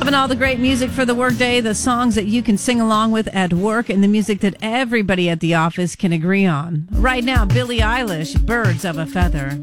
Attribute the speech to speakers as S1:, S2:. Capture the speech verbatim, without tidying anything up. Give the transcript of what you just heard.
S1: Loving all the great music for the workday, the songs that you can sing along with at work, and the music that everybody at the office can agree on. Right now, Billie Eilish, Birds of a Feather.